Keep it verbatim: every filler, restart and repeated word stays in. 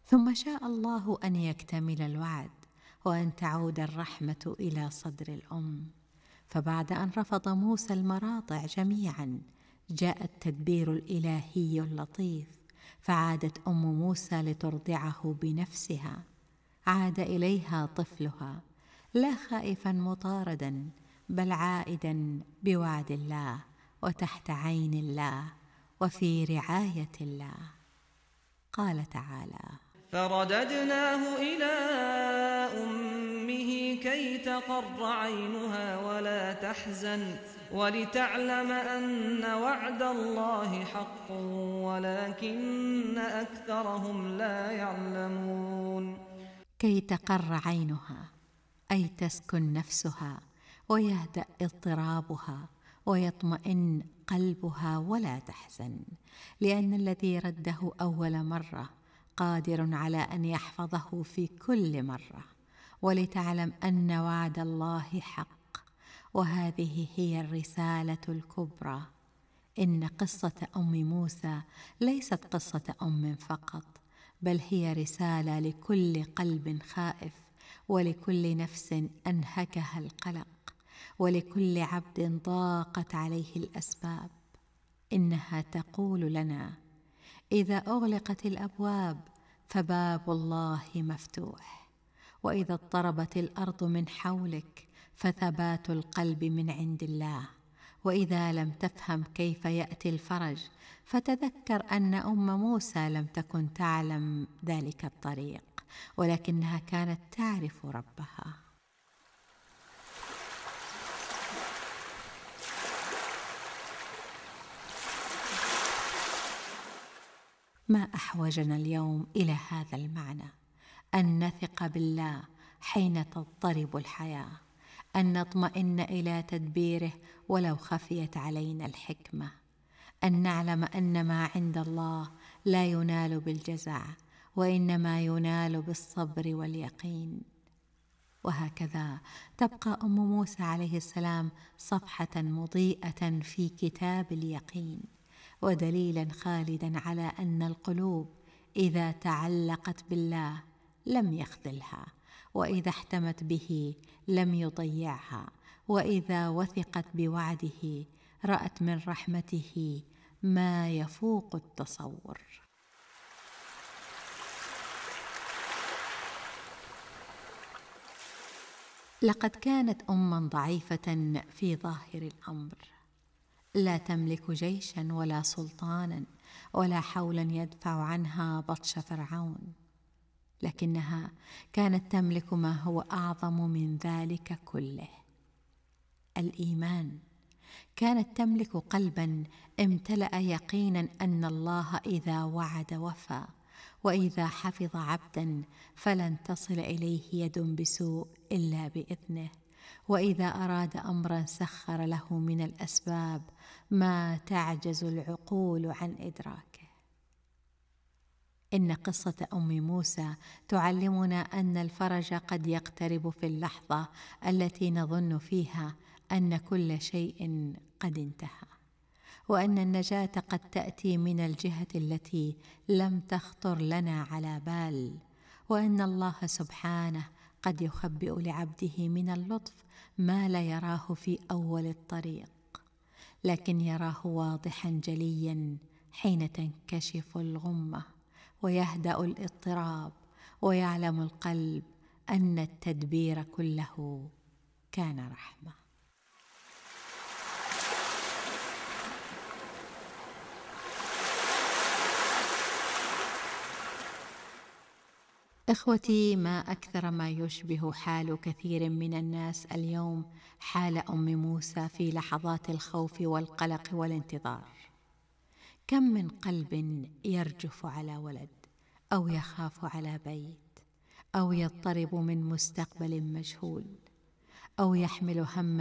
ثم شاء الله أن يكتمل الوعد وأن تعود الرحمة إلى صدر الأم. فبعد أن رفض موسى المراضع جميعا جاء التدبير الإلهي اللطيف، فعادت أم موسى لترضعه بنفسها. عاد إليها طفلها لا خائفا مطاردا، بل عائدا بوعد الله وتحت عين الله وفي رعاية الله. قال تعالى: فرددناه إلى أمه كي تقر عينها ولا تحزن ولتعلم أن وعد الله حق ولكن أكثرهم لا يعلمون. كي تقر عينها أي تسكن نفسها ويهدأ اضطرابها ويطمئن قلبها ولا تحزن، لأن الذي رده أول مرة قادر على أن يحفظه في كل مرة. ولتعلم أن وعد الله حق، وهذه هي الرسالة الكبرى. إن قصة أم موسى ليست قصة أم فقط، بل هي رسالة لكل قلب خائف، ولكل نفس أنهكها القلق، ولكل عبد ضاقت عليه الأسباب. إنها تقول لنا: إذا أغلقت الأبواب فباب الله مفتوح، وإذا اضطربت الأرض من حولك فثبات القلب من عند الله، وإذا لم تفهم كيف يأتي الفرج فتذكر أن أم موسى لم تكن تعلم ذلك الطريق، ولكنها كانت تعرف ربها. ما أحوجنا اليوم إلى هذا المعنى، أن نثق بالله حين تضطرب الحياة، أن نطمئن إلى تدبيره ولو خفيت علينا الحكمة، أن نعلم أن ما عند الله لا ينال بالجزع، وإنما ينال بالصبر واليقين. وهكذا تبقى أم موسى عليه السلام صفحة مضيئة في كتاب اليقين، ودليلا خالدا على أن القلوب إذا تعلقت بالله لم يخذلها، وإذا احتمت به لم يضيعها، وإذا وثقت بوعده رأت من رحمته ما يفوق التصور. لقد كانت أماً ضعيفة في ظاهر الأمر، لا تملك جيشاً ولا سلطاناً ولا حولاً يدفع عنها بطش فرعون، لكنها كانت تملك ما هو أعظم من ذلك كله: الإيمان. كانت تملك قلباً امتلأ يقيناً أن الله إذا وعد وفى، وإذا حفظ عبداً فلن تصل إليه يد بسوء إلا بإذنه، وإذا أراد أمراً سخر له من الأسباب ما تعجز العقول عن إدراكه. إن قصة أم موسى تعلمنا أن الفرج قد يقترب في اللحظة التي نظن فيها أن كل شيء قد انتهى، وأن النجاة قد تأتي من الجهة التي لم تخطر لنا على بال، وأن الله سبحانه قد يخبئ لعبده من اللطف ما لا يراه في أول الطريق، لكن يراه واضحا جليا حين تنكشف الغمة ويهدأ الاضطراب، ويعلم القلب أن التدبير كله كان رحمة. إخوتي، ما أكثر ما يشبه حال كثير من الناس اليوم حال أم موسى في لحظات الخوف والقلق والانتظار. كم من قلب يرجف على ولد، أو يخاف على بيت، أو يضطرب من مستقبل مجهول، أو يحمل هم